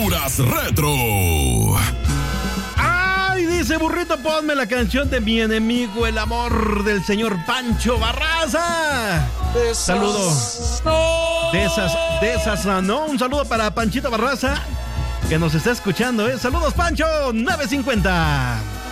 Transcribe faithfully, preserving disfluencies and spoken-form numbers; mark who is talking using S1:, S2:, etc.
S1: Aventuras Retro.
S2: ¡Ay! Dice Burrito, ponme la canción de Mi Enemigo, el amor del señor Pancho Barraza. Saludos. De esas, de esas, ¿no? Un saludo para Panchito Barraza, que nos está escuchando, ¿eh? Saludos, Pancho, nueve cincuenta.